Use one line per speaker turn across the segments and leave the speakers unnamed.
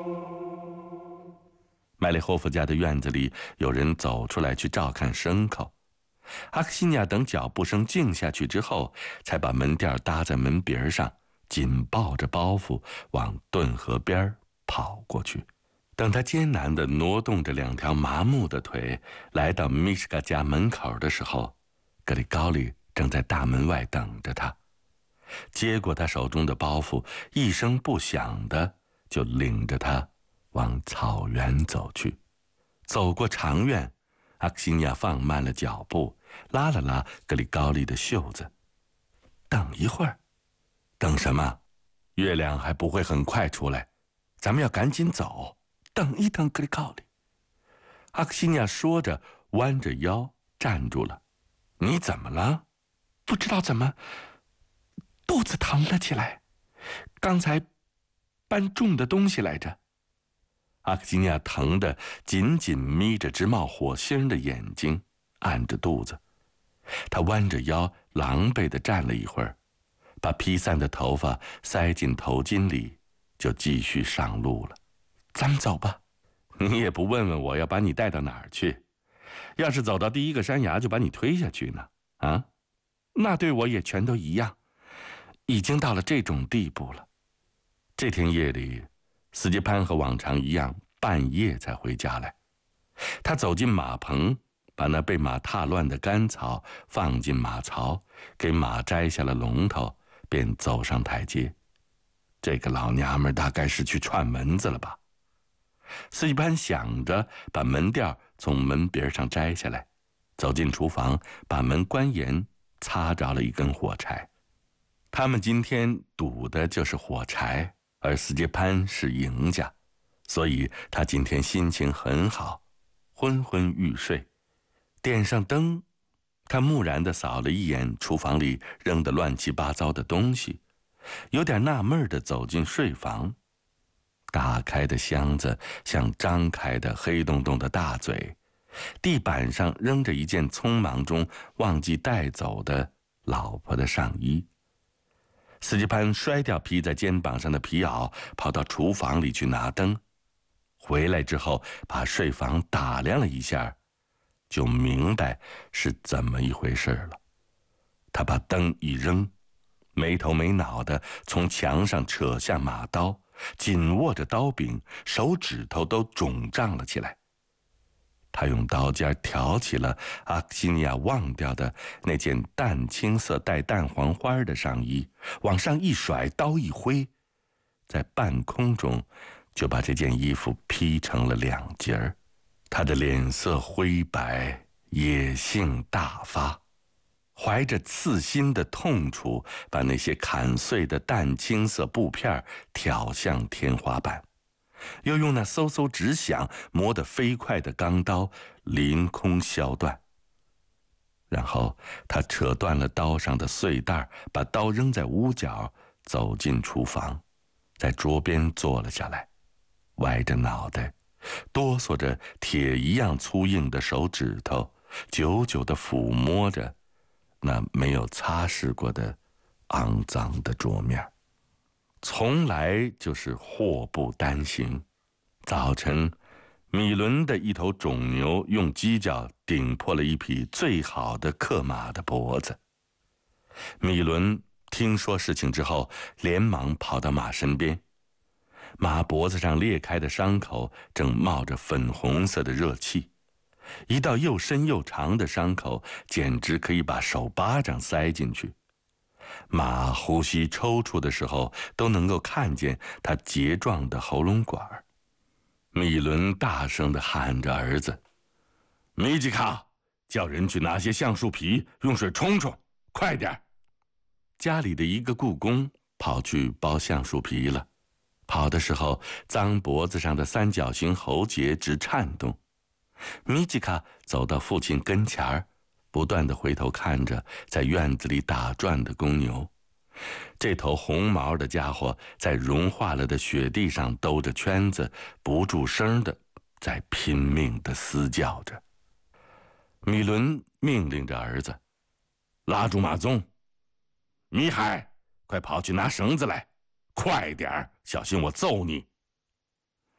麦列霍夫家的院子里有人走出来去照看牲口。阿克西尼亚等脚步声静下去之后，才把门垫搭在门鼻上，紧抱着包袱往顿河边跑过去。等他艰难地挪动着两条麻木的腿来到米什卡家门口的时候，格里高利正在大门外等着他。接过他手中的包袱，一声不响的就领着他往草原走去。走过长院，阿克西尼亚放慢了脚步，拉了拉格里高利的袖子。等一会儿。等什么？月亮还不会很快出来，咱们要赶紧走。等一等，格里高利。阿克西尼亚说着，弯着腰站住了。你怎么了？不知道怎么肚子疼了起来，刚才搬重的东西来着。阿克西尼亚疼得紧紧眯着直冒火星的眼睛，按着肚子。他弯着腰，狼狈地站了一会儿，把披散的头发塞进头巾里，就继续上路了。咱们走吧。你也不问问我要把你带到哪儿去？要是走到第一个山崖就把你推下去呢？啊？那对我也全都一样。已经到了这种地步了。这天夜里，斯捷潘和往常一样，半夜才回家来。他走进马棚，把那被马踏乱的干草放进马槽，给马摘下了龙头，便走上台阶。这个老娘们大概是去串门子了吧。斯捷潘想着，把门垫从门边上摘下来，走进厨房，把门关严，擦着了一根火柴。他们今天赌的就是火柴，而斯捷潘是赢家，所以他今天心情很好，昏昏欲睡。点上灯，他木然地扫了一眼厨房里扔得乱七八糟的东西，有点纳闷地走进睡房。打开的箱子像张开的黑洞洞的大嘴，地板上扔着一件匆忙中忘记带走的老婆的上衣。斯捷潘摔掉披在肩膀上的皮袄，跑到厨房里去拿灯。回来之后，把睡房打量了一下，就明白是怎么一回事了。他把灯一扔，没头没脑地从墙上扯下马刀，紧握着刀柄，手指头都肿胀了起来。他用刀尖挑起了阿克西尼亚忘掉的那件淡青色带淡黄花的上衣，往上一甩，刀一挥，在半空中就把这件衣服劈成了两截儿。他的脸色灰白，野性大发，怀着刺心的痛楚，把那些砍碎的淡青色布片挑向天花板，又用那嗖嗖直响、磨得飞快的钢刀凌空削断。然后他扯断了刀上的碎带，把刀扔在屋角，走进厨房，在桌边坐了下来，歪着脑袋，哆嗦着铁一样粗硬的手指头，久久地抚摸着那没有擦拭过的肮脏的桌面。从来就是祸不单行。早晨，米伦的一头种牛用犄角顶破了一匹最好的克马的脖子。米伦听说事情之后，连忙跑到马身边。马脖子上裂开的伤口正冒着粉红色的热气，一道又深又长的伤口，简直可以把手巴掌塞进去。马呼吸抽搐的时候，都能够看见它结状的喉咙管。米伦大声地喊着儿子：“米吉卡，叫人去拿些橡树皮，用水冲冲，快点！”家里的一个雇工跑去剥橡树皮了，跑的时候，脏脖子上的三角形喉结直颤动。米吉卡走到父亲跟前儿，不断地回头看着在院子里打转的公牛。这头红毛的家伙在融化了的雪地上兜着圈子，不住声的在拼命地嘶叫着。米伦命令着儿子：“拉住马鬃！米海，快跑去拿绳子来！快点儿，小心我揍你！”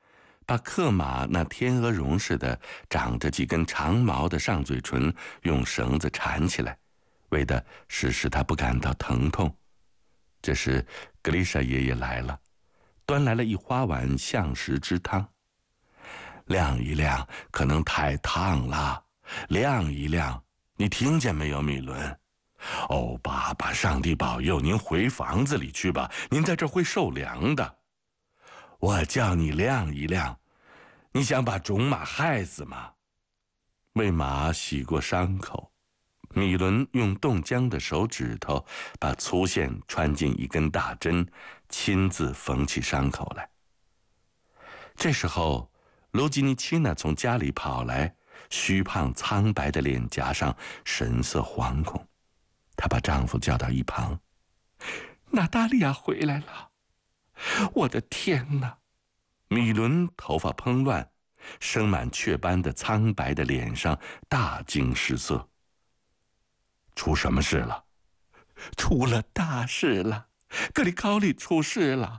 把克玛那天鹅绒似的长着几根长毛的上嘴唇用绳子缠起来，为的是使他不感到疼痛。这时格丽莎爷爷来了，端来了一花碗橡实之汤。晾一晾，可能太烫了，晾一晾，你听见没有，米伦？哦，爸爸，上帝保佑您回房子里去吧，您在这儿会受凉的。我叫你晾一晾，你想把种马害死吗？为马洗过伤口，米伦用冻僵的手指头把粗线穿进一根大针，亲自缝起伤口来。这时候卢吉尼奇娜从家里跑来，虚胖苍白的脸颊上神色惶恐。她把丈夫叫到一旁：“娜达莉亚回来了！我的天哪！”米伦头发蓬乱，生满雀斑的苍白的脸上大惊失色。出什么事了？出了大事了！格里高利出事了！